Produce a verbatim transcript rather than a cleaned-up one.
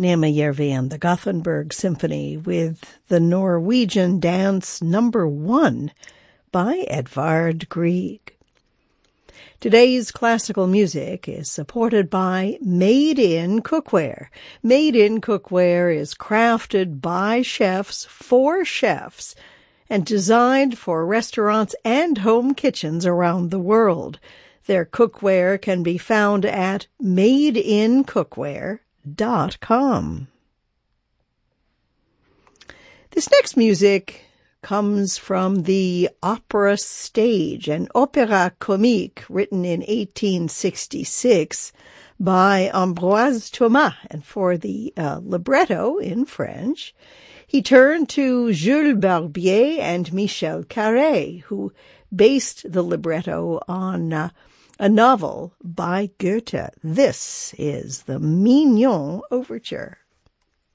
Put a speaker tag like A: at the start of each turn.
A: Nemajärvi and the Gothenburg Symphony with the Norwegian Dance Number One by Edvard Grieg. Today's classical music is supported by Made in Cookware. Made in Cookware is crafted by chefs for chefs and designed for restaurants and home kitchens around the world. Their cookware can be found at made in cookware dot com. This next music comes from the opera stage, an opéra comique written in eighteen sixty-six by Ambroise Thomas, and for the uh, libretto in French, he turned to Jules Barbier and Michel Carré, who based the libretto on uh, a novel by Goethe. This is the Mignon Overture.